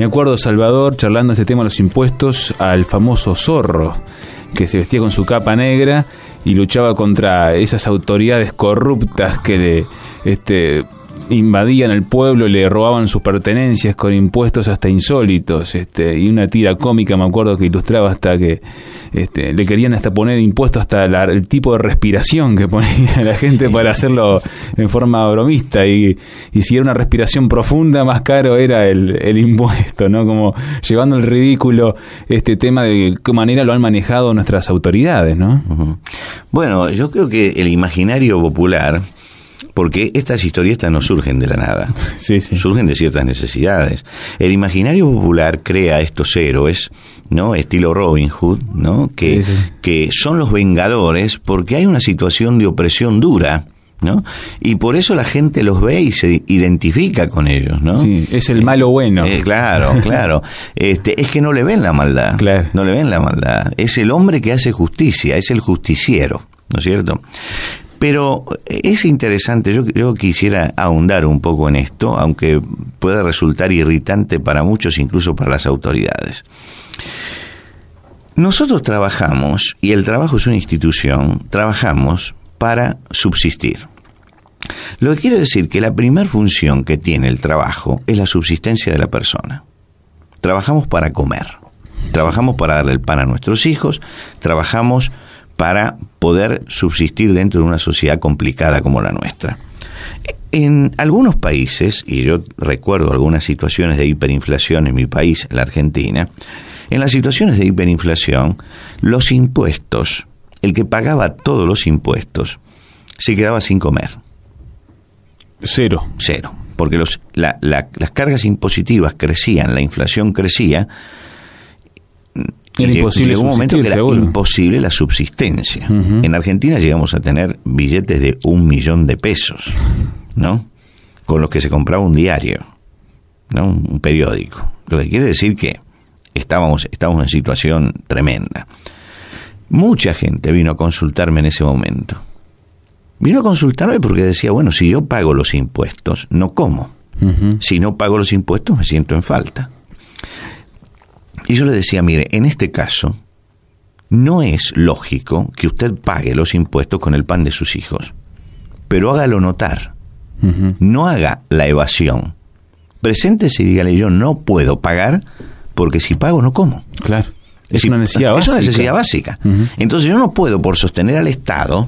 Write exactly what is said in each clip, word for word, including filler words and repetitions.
Me acuerdo, Salvador, charlando este tema de los impuestos, al famoso Zorro, que se vestía con su capa negra y luchaba contra esas autoridades corruptas que le este, invadían el pueblo y le robaban sus pertenencias con impuestos hasta insólitos, este, y una tira cómica, me acuerdo, que ilustraba hasta que este, le querían hasta poner impuestos hasta la, el tipo de respiración que ponía la gente para hacerlo en forma bromista, y, y si era una respiración profunda, más caro era el, el impuesto, ¿no? Como llevando al ridículo este tema de qué manera lo han manejado nuestras autoridades, ¿no? Uh-huh. Bueno, yo creo que el imaginario popular, porque estas historietas no surgen de la nada, sí, sí. surgen de ciertas necesidades. El imaginario popular crea estos héroes, ¿no? Estilo Robin Hood, ¿no? Que, sí, sí. que son los vengadores porque hay una situación de opresión dura, ¿no? Y por eso la gente los ve y se identifica con ellos, ¿no? Sí, es el malo bueno. Eh, claro, claro. Este, es que no le ven la maldad. Claro. No le ven la maldad. Es el hombre que hace justicia, es el justiciero, ¿no es cierto? Pero es interesante, yo, yo quisiera ahondar un poco en esto, aunque pueda resultar irritante para muchos, incluso para las autoridades. Nosotros trabajamos, y el trabajo es una institución, trabajamos para subsistir. Lo que quiere decir que la primera función que tiene el trabajo es la subsistencia de la persona. Trabajamos para comer, trabajamos para darle el pan a nuestros hijos, trabajamos para poder subsistir dentro de una sociedad complicada como la nuestra. En algunos países, y yo recuerdo algunas situaciones de hiperinflación en mi país, la Argentina, en las situaciones de hiperinflación, los impuestos, el que pagaba todos los impuestos, se quedaba sin comer. Cero. Cero. Porque los, la, la, las cargas impositivas crecían, la inflación crecía. Era y imposible llegó un momento que era seguro. imposible la subsistencia. Uh-huh. En Argentina llegamos a tener billetes de un millón de pesos, ¿no? Con los que se compraba un diario, ¿no? Un, un periódico. Lo que quiere decir que estábamos, estábamos en situación tremenda. Mucha gente vino a consultarme en ese momento. Vino a consultarme porque decía, bueno, si yo pago los impuestos, no como. Uh-huh. Si no pago los impuestos, me siento en falta. Y yo le decía, mire, en este caso, no es lógico que usted pague los impuestos con el pan de sus hijos, pero hágalo notar. Uh-huh. No haga la evasión. Preséntese y dígale, yo no puedo pagar porque si pago no como. Claro. Es, es una necesidad básica. Es una necesidad básica. Uh-huh. Entonces yo no puedo, por sostener al Estado,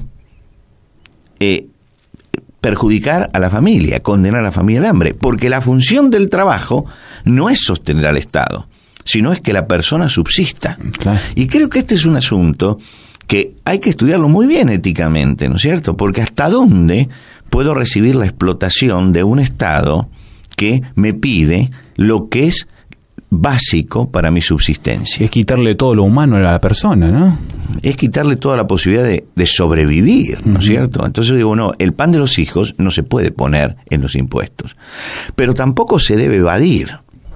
eh, perjudicar a la familia, condenar a la familia al hambre, porque la función del trabajo no es sostener al Estado, sino es que la persona subsista. Claro. Y creo que este es un asunto que hay que estudiarlo muy bien éticamente, ¿no es cierto? Porque hasta dónde puedo recibir la explotación de un Estado que me pide lo que es básico para mi subsistencia. Es quitarle todo lo humano a la persona, ¿no? Es quitarle toda la posibilidad de, de sobrevivir, ¿no es uh-huh. cierto? Entonces digo, no, el pan de los hijos no se puede poner en los impuestos, pero tampoco se debe evadir.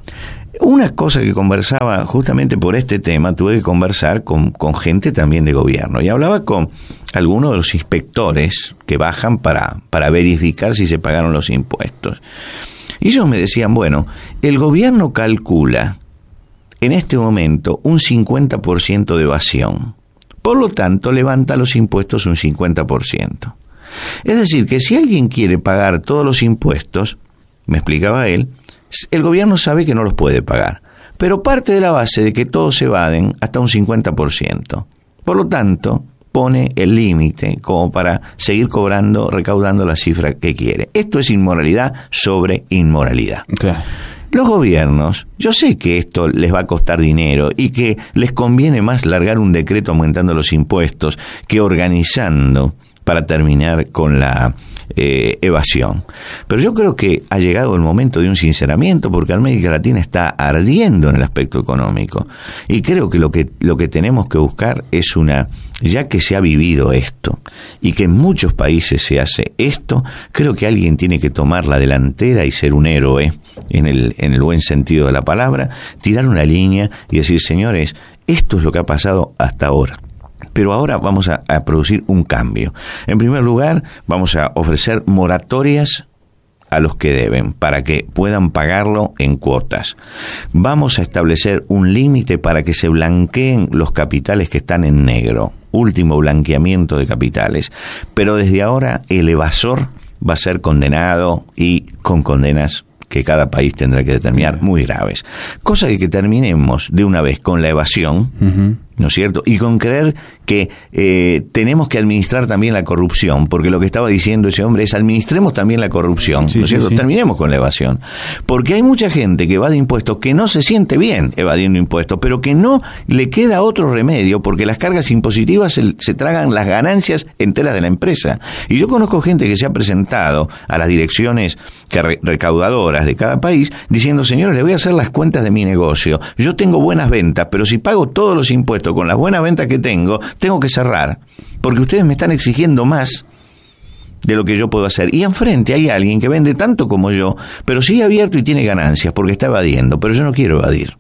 Una cosa que conversaba justamente por este tema, tuve que conversar con, con gente también de gobierno, y hablaba con algunos de los inspectores que bajan para, para verificar si se pagaron los impuestos. Y ellos me decían, bueno, el gobierno calcula en este momento un cincuenta por ciento de evasión, por lo tanto levanta los impuestos un cincuenta por ciento. Es decir, que si alguien quiere pagar todos los impuestos, me explicaba él, el gobierno sabe que no los puede pagar, pero parte de la base de que todos se evaden hasta un cincuenta por ciento. Por lo tanto, pone el límite como para seguir cobrando, recaudando la cifra que quiere. Esto es inmoralidad sobre inmoralidad. Claro. Los gobiernos, yo sé que esto les va a costar dinero y que les conviene más largar un decreto aumentando los impuestos que organizando para terminar con la eh, evasión. Pero yo creo que ha llegado el momento de un sinceramiento, porque América Latina está ardiendo en el aspecto económico, y creo que lo que lo que tenemos que buscar es una, ya que se ha vivido esto y que en muchos países se hace esto, creo que alguien tiene que tomar la delantera y ser un héroe en el en el buen sentido de la palabra, tirar una línea y decir, señores, esto es lo que ha pasado hasta ahora. Pero ahora vamos a, a producir un cambio. En primer lugar, vamos a ofrecer moratorias a los que deben para que puedan pagarlo en cuotas. Vamos a establecer un límite para que se blanqueen los capitales que están en negro. Último blanqueamiento de capitales. Pero desde ahora el evasor va a ser condenado y con condenas que cada país tendrá que determinar muy graves. Cosa que, que terminemos de una vez con la evasión, uh-huh. ¿no es cierto? Y con creer que eh, tenemos que administrar también la corrupción, porque lo que estaba diciendo ese hombre es administremos también la corrupción, sí, ¿no es cierto? Sí, sí. Terminemos con la evasión. Porque hay mucha gente que evade impuestos que no se siente bien evadiendo impuestos, pero que no le queda otro remedio porque las cargas impositivas se, se tragan las ganancias enteras de la empresa. Y yo conozco gente que se ha presentado a las direcciones que re, recaudadoras de cada país diciendo, señores, le voy a hacer las cuentas de mi negocio. Yo tengo buenas ventas, pero si pago todos los impuestos con las buenas ventas que tengo, tengo que cerrar, porque ustedes me están exigiendo más de lo que yo puedo hacer. Y enfrente hay alguien que vende tanto como yo, pero sigue abierto y tiene ganancias porque está evadiendo, pero yo no quiero evadir.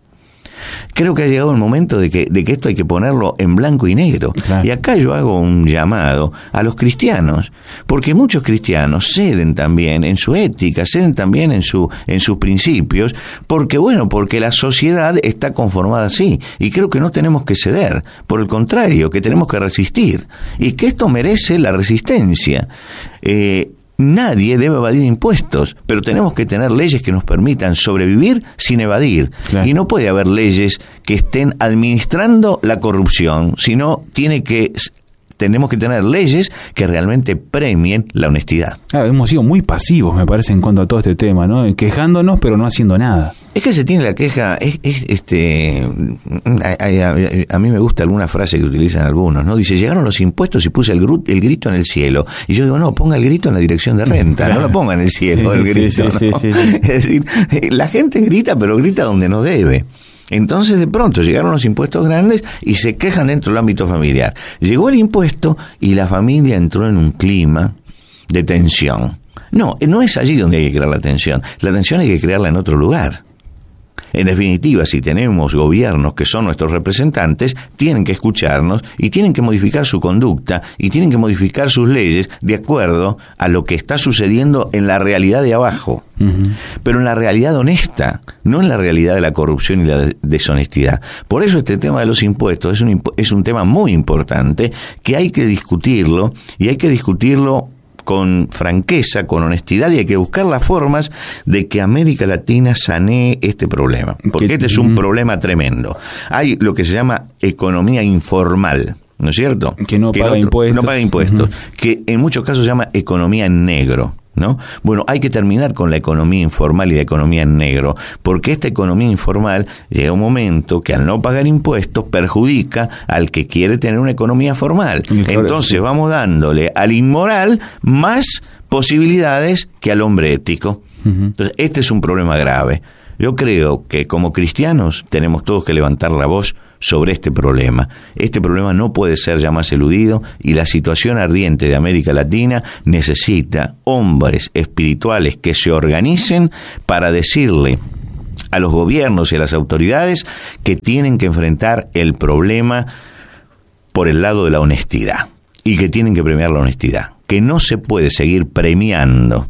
Creo que ha llegado el momento de que, de que esto hay que ponerlo en blanco y negro. Claro. Y acá yo hago un llamado a los cristianos, porque muchos cristianos ceden también en su ética, ceden también en su, en sus principios, porque bueno, porque la sociedad está conformada así, y creo que no tenemos que ceder, por el contrario, que tenemos que resistir, y que esto merece la resistencia. Eh, Nadie debe evadir impuestos, pero tenemos que tener leyes que nos permitan sobrevivir sin evadir. Claro. Y no puede haber leyes que estén administrando la corrupción, sino tiene que... tenemos que tener leyes que realmente premien la honestidad. Claro, hemos sido muy pasivos, me parece, en cuanto a todo este tema, ¿no? Quejándonos, pero no haciendo nada. Es que se tiene la queja, es, es este, a, a, a mí me gusta alguna frase que utilizan algunos, ¿no? Dice, llegaron los impuestos y puse el, gru, el grito en el cielo. Y yo digo, no, ponga el grito en la dirección de renta, claro. No lo ponga en el cielo, sí, el grito, sí, sí, ¿no? sí, sí, sí. Es decir, la gente grita, pero grita donde no debe. Entonces, de pronto, llegaron los impuestos grandes y se quejan dentro del ámbito familiar. Llegó el impuesto y la familia entró en un clima de tensión. No, no es allí donde hay que crear la tensión. La tensión hay que crearla en otro lugar. En definitiva, si tenemos gobiernos que son nuestros representantes, tienen que escucharnos y tienen que modificar su conducta y tienen que modificar sus leyes de acuerdo a lo que está sucediendo en la realidad de abajo. Uh-huh. Pero en la realidad honesta, no en la realidad de la corrupción y la deshonestidad. Por eso este tema de los impuestos es un, imp- es un tema muy importante que hay que discutirlo y hay que discutirlo con franqueza, con honestidad, y hay que buscar las formas de que América Latina sanee este problema, porque este es un problema tremendo. Hay lo que se llama economía informal, ¿no es cierto? Que no paga impuestos. No paga impuestos, uh-huh. Que en muchos casos se llama economía en negro, ¿no? Bueno, hay que terminar con la economía informal y la economía en negro, porque esta economía informal llega un momento que al no pagar impuestos perjudica al que quiere tener una economía formal. Entonces vamos dándole al inmoral más posibilidades que al hombre ético. Entonces este es un problema grave. Yo creo que como cristianos tenemos todos que levantar la voz sobre este problema. Este problema no puede ser ya más eludido y la situación ardiente de América Latina necesita hombres espirituales que se organicen para decirle a los gobiernos y a las autoridades que tienen que enfrentar el problema por el lado de la honestidad y que tienen que premiar la honestidad, que no se puede seguir premiando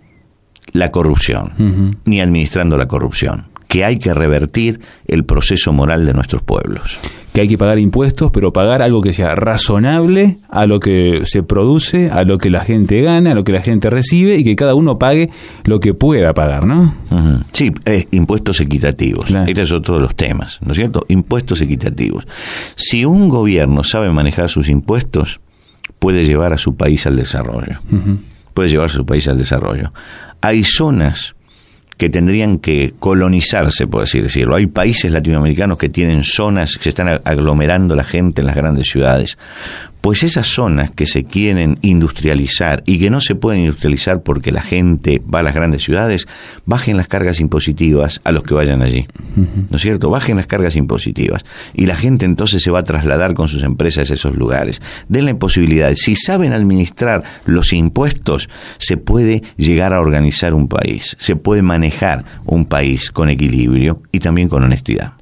la corrupción, uh-huh. ni administrando la corrupción, que hay que revertir el proceso moral de nuestros pueblos. Que hay que pagar impuestos, pero pagar algo que sea razonable a lo que se produce, a lo que la gente gana, a lo que la gente recibe, y que cada uno pague lo que pueda pagar, ¿no? Uh-huh. Sí, eh, impuestos equitativos. Claro. Este es otro de los temas, ¿no es cierto? Impuestos equitativos. Si un gobierno sabe manejar sus impuestos, puede llevar a su país al desarrollo. Uh-huh. Puede llevar a su país al desarrollo. Hay zonas que tendrían que colonizarse, por así decirlo. Hay países latinoamericanos que tienen zonas que se están aglomerando la gente en las grandes ciudades. Pues esas zonas que se quieren industrializar y que no se pueden industrializar porque la gente va a las grandes ciudades, bajen las cargas impositivas a los que vayan allí. Uh-huh. ¿No es cierto? Bajen las cargas impositivas. Y la gente entonces se va a trasladar con sus empresas a esos lugares. Denle posibilidades. Si saben administrar los impuestos, se puede llegar a organizar un país. Se puede manejar un país con equilibrio y también con honestidad.